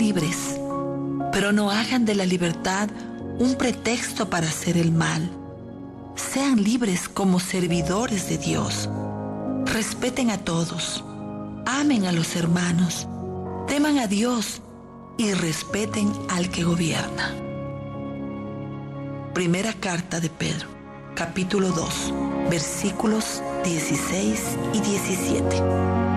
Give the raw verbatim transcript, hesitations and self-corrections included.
libres, pero no hagan de la libertad un pretexto para hacer el mal. Sean libres como servidores de Dios. Respeten a todos, amen a los hermanos, teman a Dios y respeten al que gobierna. Primera carta de Pedro, capítulo dos, versículos dieciséis y diecisiete.